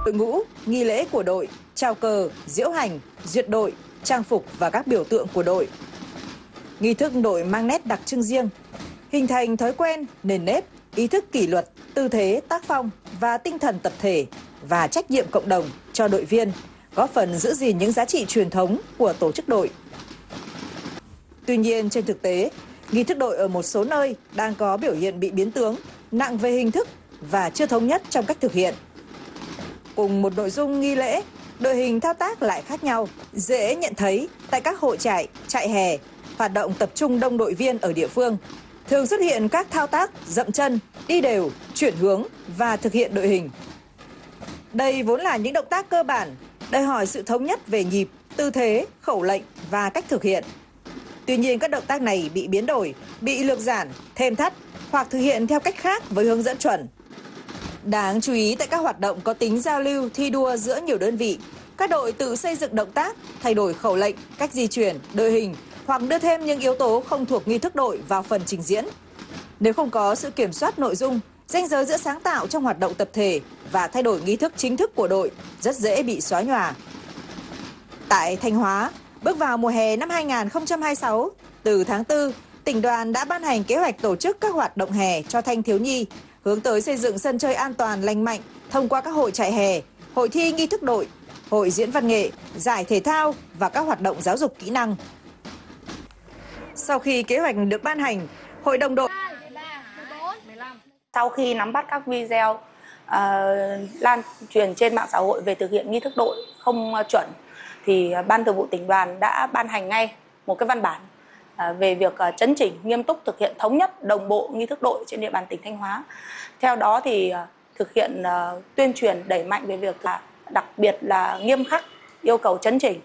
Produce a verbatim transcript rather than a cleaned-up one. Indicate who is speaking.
Speaker 1: đội ngũ, nghi lễ của đội, chào cờ, diễu hành, duyệt đội, trang phục và các biểu tượng của đội. Nghi thức đội mang nét đặc trưng riêng, hình thành thói quen, nền nếp, ý thức kỷ luật, tư thế, tác phong và tinh thần tập thể và trách nhiệm cộng đồng cho đội viên, góp phần giữ gìn những giá trị truyền thống của tổ chức đội. Tuy nhiên, trên thực tế, nghi thức đội ở một số nơi đang có biểu hiện bị biến tướng, nặng về hình thức và chưa thống nhất trong cách thực hiện. Cùng một nội dung nghi lễ, đội hình thao tác lại khác nhau, dễ nhận thấy tại các hội trại, trại hè, hoạt động tập trung đông đội viên ở địa phương. Thường xuất hiện các thao tác dậm chân, đi đều, chuyển hướng và thực hiện đội hình. Đây vốn là những động tác cơ bản, đòi hỏi sự thống nhất về nhịp, tư thế, khẩu lệnh và cách thực hiện. Tuy nhiên các động tác này bị biến đổi, bị lược giản, thêm thắt hoặc thực hiện theo cách khác với hướng dẫn chuẩn. Đáng chú ý tại các hoạt động có tính giao lưu, thi đua giữa nhiều đơn vị, các đội tự xây dựng động tác, thay đổi khẩu lệnh, cách di chuyển, đội hình hoặc đưa thêm những yếu tố không thuộc nghi thức đội vào phần trình diễn. Nếu không có sự kiểm soát nội dung, ranh giới giữa sáng tạo trong hoạt động tập thể và thay đổi nghi thức chính thức của đội rất dễ bị xóa nhòa. Tại Thanh Hóa, bước vào mùa hè năm hai nghìn không trăm hai mươi sáu, từ tháng tư, tỉnh đoàn đã ban hành kế hoạch tổ chức các hoạt động hè cho thanh thiếu nhi, hướng tới xây dựng sân chơi an toàn lành mạnh thông qua các hội trại hè, hội thi nghi thức đội, hội diễn văn nghệ, giải thể thao và các hoạt động giáo dục kỹ năng. Sau khi kế hoạch được ban hành, Hội đồng đội
Speaker 2: sau khi nắm bắt các video uh, lan truyền trên mạng xã hội về thực hiện nghi thức đội không chuẩn, thì Ban Thường vụ tỉnh đoàn đã ban hành ngay một cái văn bản uh, về việc uh, chấn chỉnh, nghiêm túc thực hiện thống nhất, đồng bộ nghi thức đội trên địa bàn tỉnh Thanh Hóa. Theo đó thì uh, thực hiện uh, tuyên truyền đẩy mạnh về việc uh, đặc biệt là nghiêm khắc yêu cầu chấn chỉnh